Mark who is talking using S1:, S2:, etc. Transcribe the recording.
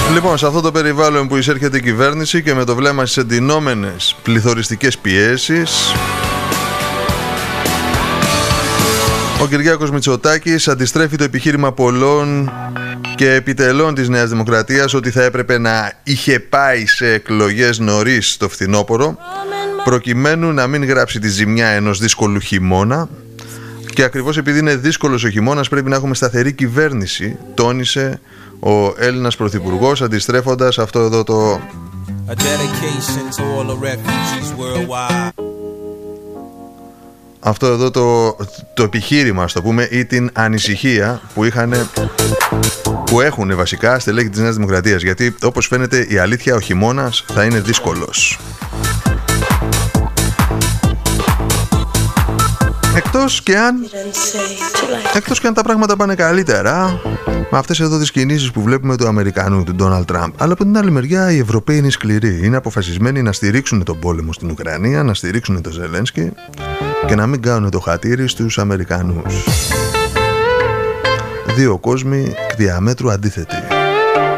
S1: Λοιπόν, σε αυτό το περιβάλλον που εισέρχεται η κυβέρνηση και με το βλέμμα στις εντυνόμενες πληθωριστικές πιέσεις, ο Κυριάκος Μητσοτάκης αντιστρέφει το επιχείρημα πολλών και επιτελών της Νέας Δημοκρατίας ότι θα έπρεπε να είχε πάει σε εκλογές νωρίς το φθινόπωρο, προκειμένου να μην γράψει τη ζημιά ενός δύσκολου χειμώνα. Και ακριβώς επειδή είναι δύσκολος ο χειμώνας, πρέπει να έχουμε σταθερή κυβέρνηση, τόνισε ο Έλληνας Πρωθυπουργός, αντιστρέφοντας αυτό εδώ το επιχείρημα, ας το πούμε, ή την ανησυχία που έχουν βασικά στελέχη της Νέας Δημοκρατίας. Γιατί όπως φαίνεται η αλήθεια, ο χειμώνας θα είναι δύσκολος. Εκτός και αν τα πράγματα πάνε καλύτερα με αυτές εδώ τις κινήσεις που βλέπουμε του Αμερικανού, του Ντόναλντ Τραμπ. Αλλά από την άλλη μεριά οι Ευρωπαίοι είναι σκληροί. Είναι αποφασισμένοι να στηρίξουν τον πόλεμο στην Ουκρανία, να στηρίξουν τον Ζελένσκι και να μην κάνουν το χατήρι στους Αμερικανούς. Δύο κόσμοι διαμέτρου αντίθετοι.